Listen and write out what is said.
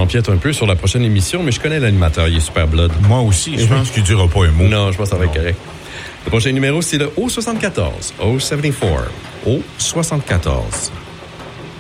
j'empiète un peu sur la prochaine émission, mais je connais l'animateur, il est super blood. Moi aussi, je pense qu'il ne dira pas un mot. Non, je pense que ça va être correct. Le prochain numéro, c'est le O74, O74, O74.